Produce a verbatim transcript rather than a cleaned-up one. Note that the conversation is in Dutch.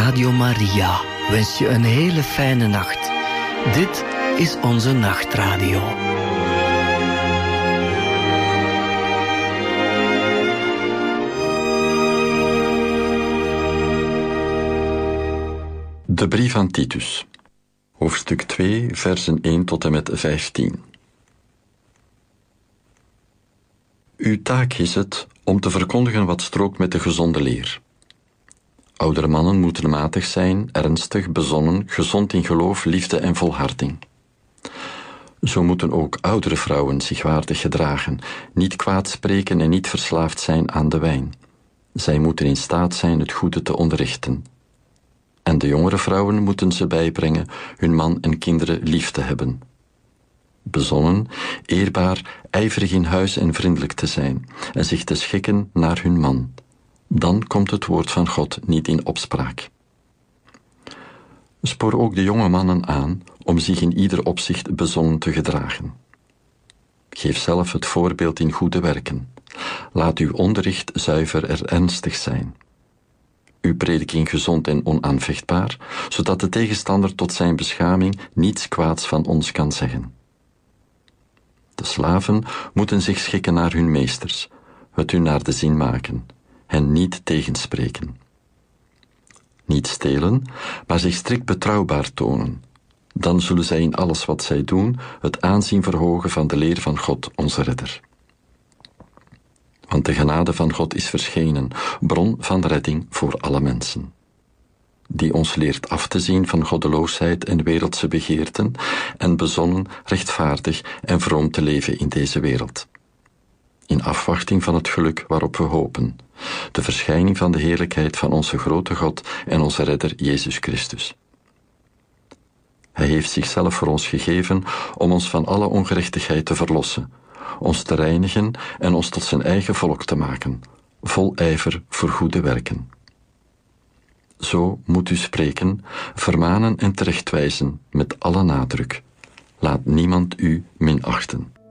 Radio Maria wens je een hele fijne nacht. Dit is onze nachtradio. De brief aan Titus, hoofdstuk twee, versen één tot en met vijftien. Uw taak is het om te verkondigen wat strookt met de gezonde leer. Oudere mannen moeten matig zijn, ernstig, bezonnen, gezond in geloof, liefde en volharding. Zo moeten ook oudere vrouwen zich waardig gedragen, niet kwaad spreken en niet verslaafd zijn aan de wijn. Zij moeten in staat zijn het goede te onderrichten. En de jongere vrouwen moeten ze bijbrengen hun man en kinderen lief te hebben. Bezonnen, eerbaar, ijverig in huis en vriendelijk te zijn en zich te schikken naar hun man. Dan komt het woord van God niet in opspraak. Spoor ook de jonge mannen aan om zich in ieder opzicht bezonnen te gedragen. Geef zelf het voorbeeld in goede werken. Laat uw onderricht zuiver en ernstig zijn. Uw prediking gezond en onaanvechtbaar, zodat de tegenstander tot zijn beschaming niets kwaads van ons kan zeggen. De slaven moeten zich schikken naar hun meesters, het hun naar de zin maken, hen niet tegenspreken. Niet stelen, maar zich strikt betrouwbaar tonen. Dan zullen zij in alles wat zij doen het aanzien verhogen van de leer van God, onze Redder. Want de genade van God is verschenen, bron van redding voor alle mensen. Die ons leert af te zien van goddeloosheid en wereldse begeerten en bezonnen, rechtvaardig en vroom te leven in deze wereld. In afwachting van het geluk waarop we hopen, de verschijning van de heerlijkheid van onze grote God en onze Redder Jezus Christus. Hij heeft zichzelf voor ons gegeven om ons van alle ongerechtigheid te verlossen, ons te reinigen en ons tot zijn eigen volk te maken, vol ijver voor goede werken. Zo moet u spreken, vermanen en terechtwijzen met alle nadruk. Laat niemand u minachten.